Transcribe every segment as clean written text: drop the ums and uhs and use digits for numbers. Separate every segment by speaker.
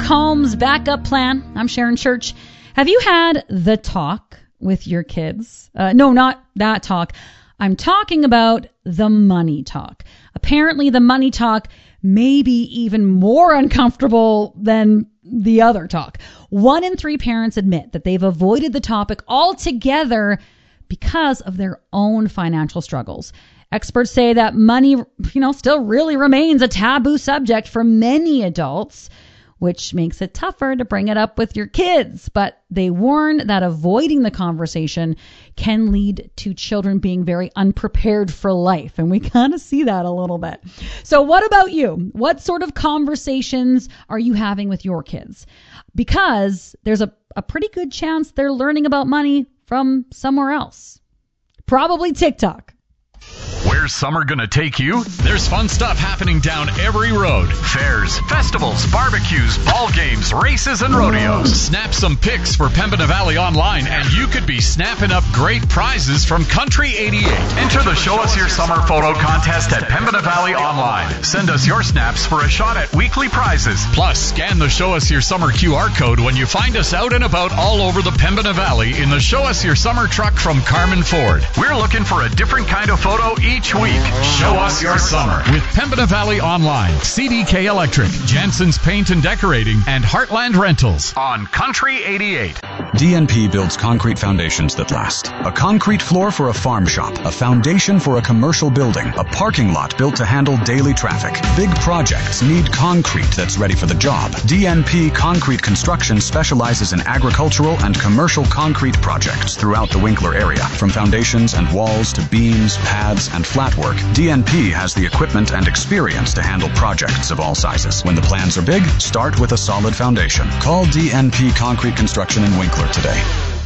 Speaker 1: Home's backup plan. I'm Sharon Church. Have you had the talk with your kids? No, not that talk. I'm talking about the money talk. Apparently, the money talk may be even more uncomfortable than the other talk. 1 in 3 parents admit that they've avoided the topic altogether because of their own financial struggles. Experts say that money, still really remains a taboo subject for many adults, which makes it tougher to bring it up with your kids. But they warn that avoiding the conversation can lead to children being very unprepared for life. And we kind of see that a little bit. So what about you? What sort of conversations are you having with your kids? Because there's a pretty good chance they're learning about money from somewhere else. Probably TikTok.
Speaker 2: Where's summer gonna take you? There's fun stuff happening down every road. Fairs, festivals, barbecues, ball games, races, and rodeos. Snap some pics for Pembina Valley Online, and you could be snapping up great prizes from Country 88. Enter the Show Us Your Summer photo contest at Pembina Valley Online. Send us your snaps for a shot at weekly prizes. Plus, scan the Show Us Your Summer QR code when you find us out and about all over the Pembina Valley in the Show Us Your Summer truck from Carmen Ford. We're looking for a different kind of photo each week. Show us your summer with Pembina Valley Online, CDK Electric, Jansen's Paint and Decorating, and Heartland Rentals on Country 88.
Speaker 3: DNP builds concrete foundations that last. A concrete floor for a farm shop, a foundation for a commercial building, a parking lot built to handle daily traffic. Big projects need concrete that's ready for the job. DNP Concrete Construction specializes in agricultural and commercial concrete projects throughout the Winkler area. From foundations and walls to beams, pads, and flat work, DNP has the equipment and experience to handle projects of all sizes. When the plans are big, start with a solid foundation. Call DNP Concrete Construction in Winkler today.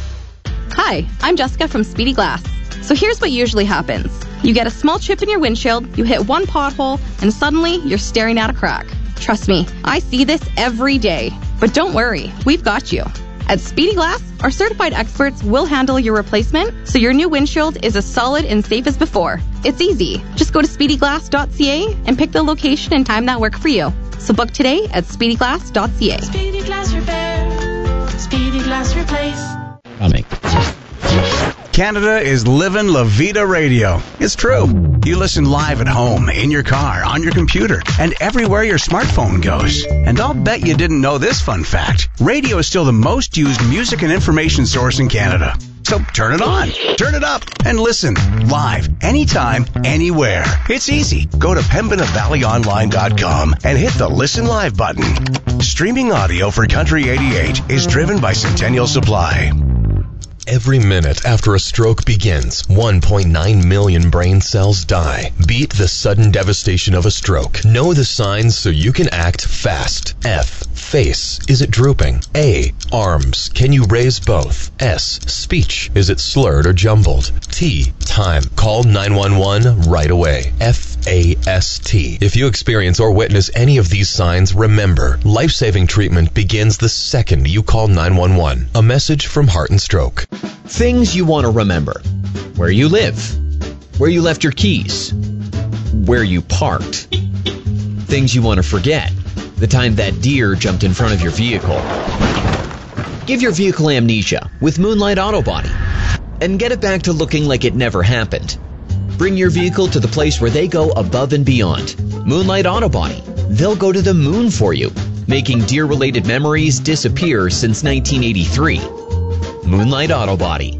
Speaker 4: Hi, I'm Jessica from Speedy Glass. So here's what usually happens. You get a small chip in your windshield, you hit one pothole, and suddenly you're staring at a crack. Trust me, I see this every day. But don't worry, we've got you. At Speedy Glass, our certified experts will handle your replacement so your new windshield is as solid and safe as before. It's easy. Just go to speedyglass.ca and pick the location and time that work for you. So book today at speedyglass.ca.
Speaker 5: Speedy Glass Repair. Speedy Glass Replace.
Speaker 6: Coming.
Speaker 7: Canada is living La Vida Radio. It's true. You listen live at home, in your car, on your computer, and everywhere your smartphone goes. And I'll bet you didn't know this fun fact. Radio is still the most used music and information source in Canada. So turn it on, turn it up, and listen live, anytime, anywhere. It's easy. Go to PembinaValleyOnline.com and hit the Listen Live button. Streaming audio for Country 88 is driven by Centennial Supply.
Speaker 8: Every minute after a stroke begins, 1.9 million brain cells die. Beat the sudden devastation of a stroke. Know the signs so you can act fast. F. Face. Is it drooping? A. Arms. Can you raise both? S. Speech. Is it slurred or jumbled? T. Time. Call 911 right away. FAST. If you experience or witness any of these signs, remember, life-saving treatment begins the second you call 911. A message from Heart and Stroke.
Speaker 6: Things you want to remember. Where you live. Where you left your keys. Where you parked. Things you want to forget. The time that deer jumped in front of your vehicle. Give your vehicle amnesia with Moonlight Auto Body and get it back to looking like it never happened. Bring your vehicle to the place where they go above and beyond. Moonlight Auto Body. They'll go to the moon for you, making deer-related memories disappear since 1983. Moonlight Auto Body.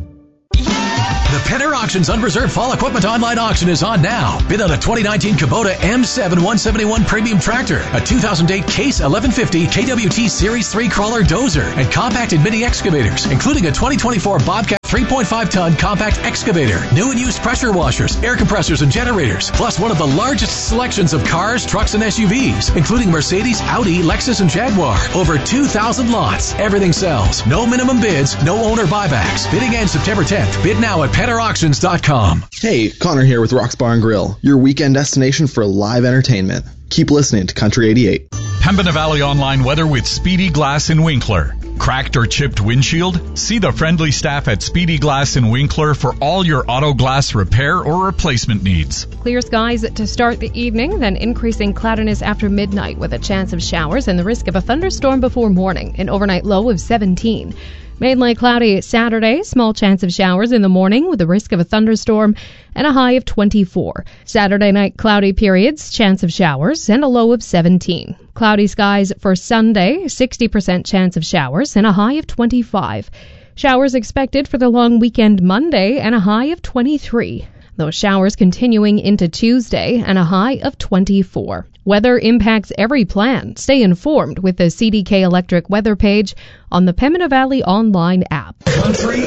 Speaker 9: The Penner Auctions Unreserved Fall Equipment Online Auction is on now. Bid on a 2019 Kubota M7 171 Premium Tractor, a 2008 Case 1150 KWT Series 3 Crawler Dozer, and compacted mini excavators, including a 2024 Bobcat 3.5-ton compact excavator, new and used pressure washers, air compressors, and generators, plus one of the largest selections of cars, trucks, and SUVs, including Mercedes, Audi, Lexus, and Jaguar. Over 2,000 lots. Everything sells. No minimum bids, no owner buybacks. Bidding ends September 10th. Bid now at PennerAuctions.com.
Speaker 10: Hey, Connor here with Rock's Bar and Grill, your weekend destination for live entertainment. Keep listening to Country 88.
Speaker 2: Pembina Valley Online weather with Speedy Glass in Winkler. Cracked or chipped windshield? See the friendly staff at Speedy Glass in Winkler for all your auto glass repair or replacement needs.
Speaker 10: Clear skies to start the evening, then increasing cloudiness after midnight with a chance of showers and the risk of a thunderstorm before morning, an overnight low of 17. Mainly cloudy Saturday, small chance of showers in the morning with the risk of a thunderstorm and a high of 24. Saturday night cloudy periods, chance of showers and a low of 17. Cloudy skies for Sunday, 60% chance of showers and a high of 25. Showers expected for the long weekend Monday and a high of 23. Those showers continuing into Tuesday and a high of 24. Weather impacts every plan. Stay informed with the CDK Electric weather page on the Pembina Valley Online app.
Speaker 9: Country